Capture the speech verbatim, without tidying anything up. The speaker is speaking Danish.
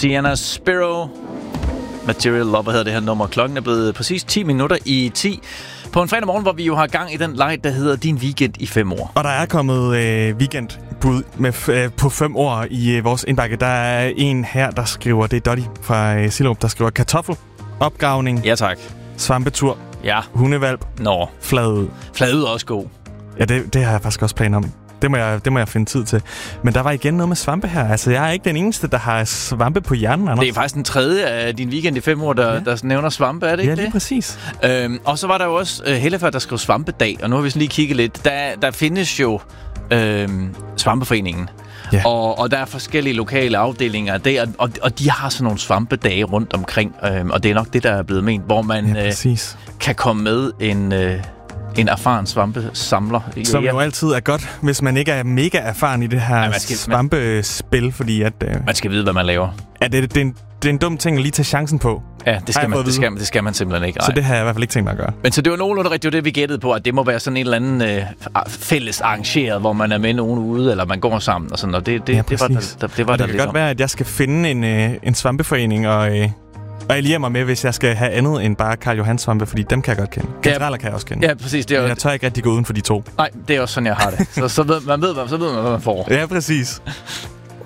Sienna Spiro. Material Lover hedder det her nummer. Klokken er blevet præcis ti minutter i ti. På en fredag morgen, hvor vi jo har gang i den leg, der hedder Din Weekend i fem år. Og der er kommet øh, weekendbud med f- øh, på fem år i øh, vores indbakke. Der er en her, der skriver, det er Dottie fra øh, Silderup, der skriver kartoffel, opgravning, Ja tak. svampetur, Ja. hundevalp, Nå. flad ud. Flad ud er også god. Ja, det, det har jeg faktisk også planer om. Det må, jeg, det må jeg finde tid til. Men der var igen noget med svampe her. Altså, jeg er ikke den eneste, der har svampe på hjernen, Anders. Det er faktisk den tredje af Din Weekend i fem år, der, ja. der nævner svampe, er det ikke ja, lige det? præcis. Øhm, og så var der jo også uh, Hellefør, der skrev svampedag, og nu har vi sådan lige kigget lidt. Der, der findes jo øhm, Svampeforeningen, Ja. og, og der er forskellige lokale afdelinger der, og, og de har sådan nogle svampedage rundt omkring, øhm, og det er nok det, der er blevet ment, hvor man Ja, øh, kan komme med en... Øh, en erfaren svampesamler. Som jo altid er godt, hvis man ikke er mega erfaren i det her ja, skal, svampespil, fordi at... Øh, man skal vide, hvad man laver. Ja, det, det, er en, det er en dum ting at lige tage chancen på. Ja, det skal, man, det skal, det skal man simpelthen ikke. Ej. Så det har jeg i hvert fald ikke tænkt mig at gøre. Men så det var nogenlunde rigtigt, det vi gættede på, at det må være sådan en eller anden øh, fælles arrangeret, hvor man er med nogen ude, eller man går sammen og sådan, og det, det, ja, det var der, der, det var og der det kan lidt godt om. være, at jeg skal finde en, øh, en svampeforening, og... Øh, Og jeg liger mig med, hvis jeg skal have andet end bare Karl Johans svampe, fordi dem kan jeg godt kende. Kantareller kan jeg også kende. Ja, præcis. Det er Men jo... jeg tør ikke rigtig gå uden for de to. Nej, det er også sådan, jeg har det. Så, så ved man, ved, så ved man, hvad man får. Ja, præcis.